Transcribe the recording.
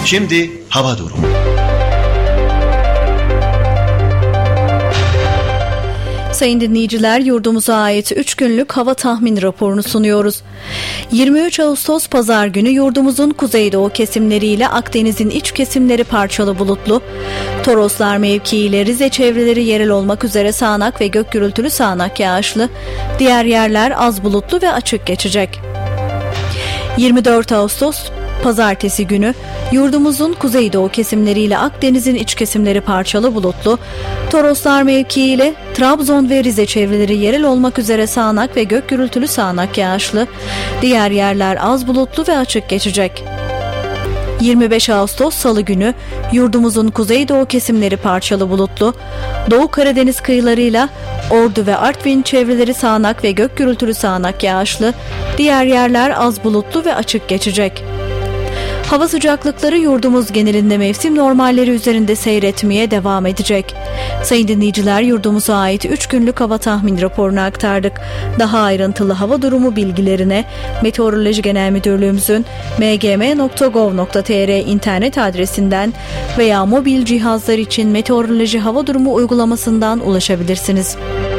Şimdi hava durumu. Sayın dinleyiciler, yurdumuza ait 3 günlük hava tahmin raporunu sunuyoruz. 23 Ağustos Pazar günü yurdumuzun kuzeydoğu kesimleriyle Akdeniz'in iç kesimleri parçalı bulutlu. Toroslar mevkiiyle Rize çevreleri yerel olmak üzere sağanak ve gök gürültülü sağanak yağışlı. Diğer yerler az bulutlu ve açık geçecek. 24 Ağustos Pazartesi günü yurdumuzun kuzeydoğu kesimleriyle Akdeniz'in iç kesimleri parçalı bulutlu. Toroslar mevkiiyle Trabzon ve Rize çevreleri yerel olmak üzere sağanak ve gök gürültülü sağanak yağışlı. Diğer yerler az bulutlu ve açık geçecek. 25 Ağustos Salı günü yurdumuzun kuzeydoğu kesimleri parçalı bulutlu. Doğu Karadeniz kıyılarıyla Ordu ve Artvin çevreleri sağanak ve gök gürültülü sağanak yağışlı. Diğer yerler az bulutlu ve açık geçecek. Hava sıcaklıkları yurdumuz genelinde mevsim normalleri üzerinde seyretmeye devam edecek. Sayın dinleyiciler, yurdumuza ait 3 günlük hava tahmin raporunu aktardık. Daha ayrıntılı hava durumu bilgilerine Meteoroloji Genel Müdürlüğümüzün mgm.gov.tr internet adresinden veya mobil cihazlar için meteoroloji hava durumu uygulamasından ulaşabilirsiniz.